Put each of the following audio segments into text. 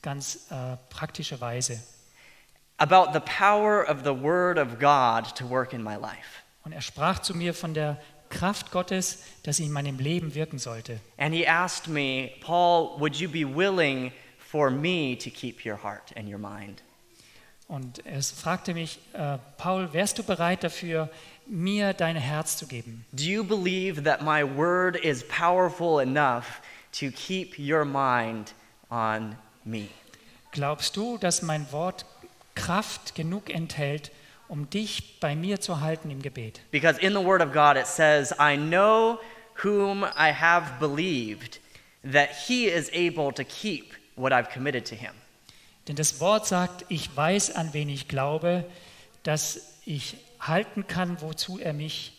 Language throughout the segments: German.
ganz praktische Weise. About the power of the Word of God to work in my life. Und er sprach zu mir von der Kraft Gottes, dass sie in meinem Leben wirken sollte. And he asked me, Paul, would you be willing for me to keep your heart and your mind? Und er fragte mich, Paul, wärst du bereit dafür, mir dein Herz zu geben? Do you believe that my word is powerful enough to keep your mind on me? Glaubst du, dass mein Wort Kraft genug enthält, um dich bei mir zu halten im Gebet? Because in the word of God it says, I know whom I have believed, that he is able to keep what I've committed to him. Denn das Wort sagt, ich weiß, an wen ich glaube, dass ich halten kann, wozu er mich,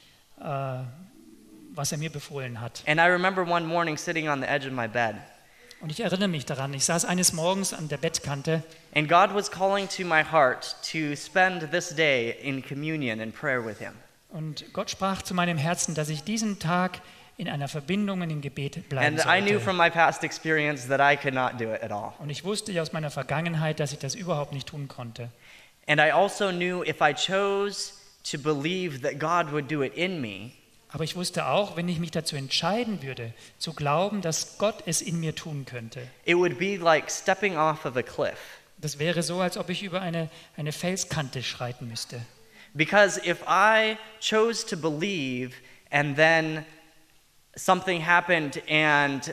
was er mir befohlen hat. And I remember one morning sitting on the edge of my bed. Und ich erinnere mich daran, ich saß eines Morgens an der Bettkante And God was calling to my heart to spend this day in communion and prayer with him. und Gott sprach zu meinem Herzen, dass ich diesen Tag in einer Verbindung und im Gebet bleiben And I knew sollte. from my past experience that I could not do it at all. Und ich wusste aus meiner Vergangenheit, dass ich das überhaupt nicht tun konnte. And I also knew if I chose to believe that God would do it in me, Aber ich wusste auch, wenn ich mich dazu entscheiden würde, zu glauben, dass Gott es in mir tun könnte, it would be like stepping off of a cliff. das wäre so, als ob ich über eine Felskante schreiten müsste. Because if I chose to believe and then something happened and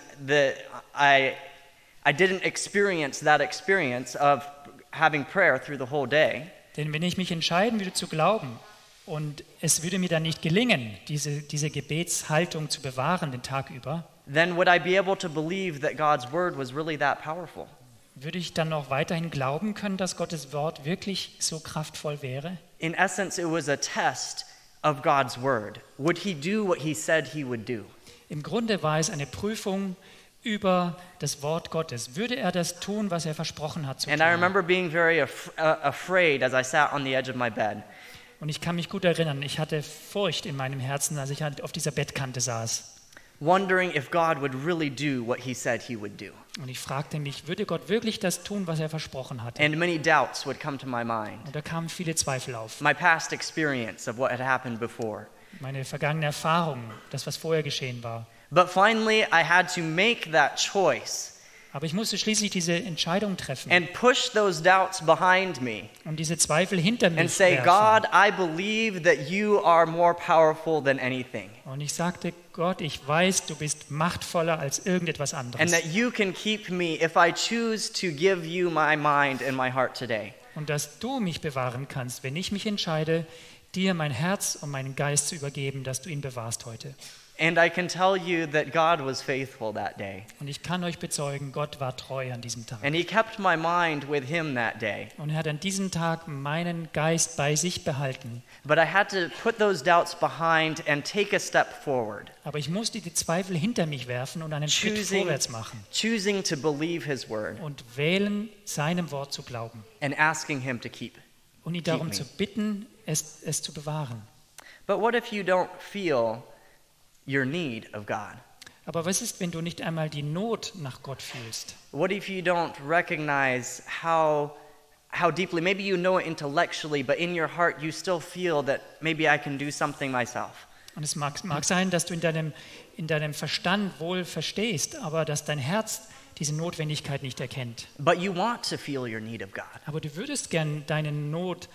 I didn't experience that experience of having prayer through the whole day, Denn wenn ich mich entscheiden würde zu glauben und es würde mir dann nicht gelingen, diese Gebetshaltung zu bewahren den Tag über, then would I be able to believe that God's word was really that powerful? würde ich dann noch weiterhin glauben können, dass Gottes Wort wirklich so kraftvoll wäre? In essence, it was a test of God's word. Would he do what he said he would do? Im Grunde war es eine Prüfung über das Wort Gottes. Würde er das tun, was er versprochen hat zu And I tun? remember being very afraid as I sat on the edge of my bed. Und ich kann mich gut erinnern, ich hatte Furcht in meinem Herzen, als ich halt auf dieser Bettkante saß. Wondering if God would really do what he said he would do. Und ich fragte mich, würde Gott wirklich das tun, was er versprochen hatte? And many doubts would come to my mind. Und da kamen viele Zweifel auf. My past experience of what had happened before. Meine vergangene Erfahrung, das, was vorher geschehen war. But finally, I had to make that choice Aber ich musste schließlich diese Entscheidung treffen and push those doubts behind me und diese Zweifel hinter mir and say, werfen. God, I believe that you are more powerful than anything. Und ich sagte, Gott, ich weiß, du bist machtvoller als irgendetwas And anderes. that you can keep me if I choose to give you my mind and my heart today. Und dass du mich bewahren kannst, wenn ich mich entscheide, dir mein Herz und meinen Geist zu übergeben, dass du ihn bewahrst heute. And I can tell you that God was faithful that day. Und ich kann euch bezeugen, Gott war treu an diesem Tag. And he kept my mind with him that day. Und er hat an diesem Tag meinen Geist bei sich behalten. But I had to put those doubts behind and take a step forward, Aber ich musste die Zweifel hinter mich werfen und einen Schritt vorwärts machen choosing to believe his word und wählen, seinem Wort zu glauben. and asking him to keep. Und ihn darum zu bitten, es zu bewahren. But what if you don't feel your need of God? Aber was ist, wenn du nicht einmal die Not nach Gott fühlst? What if you don't recognize how deeply, maybe you know it intellectually, but in your heart you still feel that maybe I can do something myself? Und es mag sein, dass du in deinem Verstand wohl verstehst, aber dass dein Herz diese Notwendigkeit nicht erkennt. But you want to feel your need of God. Aber du würdest gern deine Not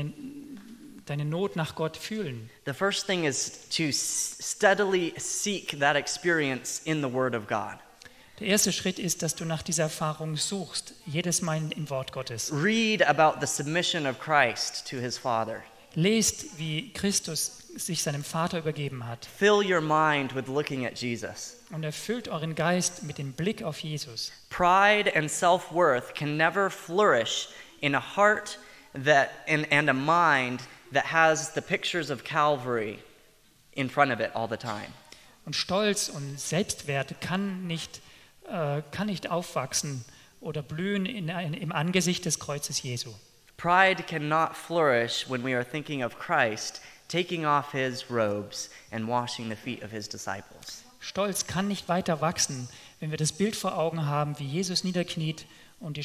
nach Gott fühlen. The first thing is to steadily seek that experience in the Word of God. Der erste Schritt ist, dass du nach dieser Erfahrung suchst, jedes Mal im Wort Gottes. Read about the submission of Christ to his Father. Lest, wie Christus sich seinem Vater übergeben hat. Fill your mind with looking at Jesus. Und erfüllt euren Geist mit dem Blick auf Jesus. Pride and self-worth can never flourish in a heart and a mind that has the pictures of Calvary in front of it all the time. Und Stolz und Selbstwert kann nicht aufwachsen oder blühen im Angesicht des Kreuzes Jesu. Pride cannot flourish when we are thinking of Christ taking off his robes and washing the feet of his disciples. Stolz kann nicht weiter wachsen, wenn wir das Bild vor Augen haben, wie Jesus niederkniet